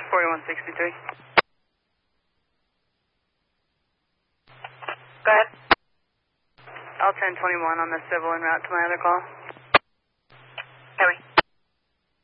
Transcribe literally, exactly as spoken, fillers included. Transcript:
forty-one sixty-three. Go ahead. L ten twenty-one on the civil en route to my other call.